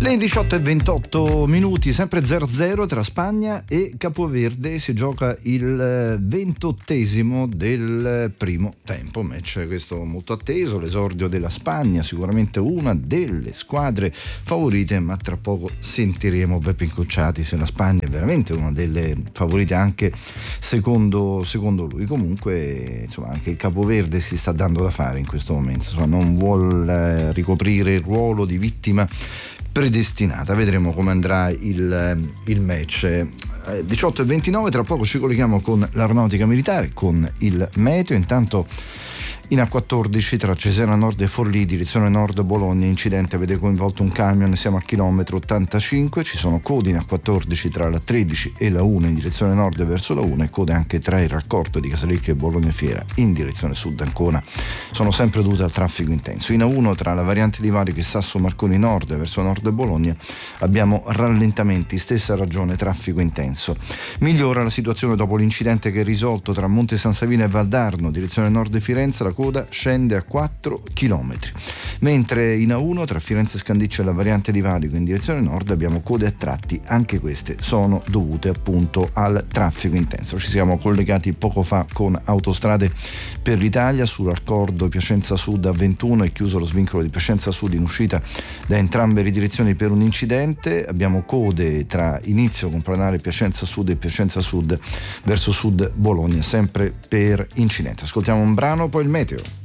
Le 18:28, sempre 0-0 tra Spagna e Capoverde. Si gioca il 28esimo del primo tempo, match questo molto atteso, l'esordio della Spagna, sicuramente una delle squadre favorite, ma tra poco sentiremo Beppe Incocciati se la Spagna è veramente una delle favorite anche secondo lui. Comunque insomma anche il Capoverde si sta dando da fare in questo momento, insomma, non vuol ricoprire il ruolo di vittima predestinata. Vedremo come andrà il match. 18:29, tra poco ci colleghiamo con l'Aeronautica Militare, con il meteo. Intanto in A14 tra Cesena Nord e Forlì, direzione nord Bologna, incidente vede coinvolto un camion, siamo a chilometro 85, ci sono code in A14 tra la 13 e la 1 in direzione nord verso la 1 e code anche tra il raccordo di Casalecchio e Bologna Fiera in direzione sud Ancona, sono sempre dovute al traffico intenso. In A1 tra la variante di Varico e Sasso Marconi Nord verso nord Bologna abbiamo rallentamenti, stessa ragione, traffico intenso. Migliora la situazione dopo l'incidente che è risolto tra Monte San Savino e Valdarno, direzione nord Firenze, la coda scende a 4 km. Mentre in A1 tra Firenze Scandiccia e la variante di Varico in direzione nord abbiamo code a tratti, anche queste sono dovute appunto al traffico intenso. Ci siamo collegati poco fa con Autostrade per l'Italia, sul raccordo Piacenza Sud a 21 è chiuso lo svincolo di Piacenza Sud in uscita da entrambe le direzioni per un incidente, abbiamo code tra inizio complanare Piacenza Sud e Piacenza Sud verso sud Bologna, sempre per incidente. Ascoltiamo un brano, poi il meteo.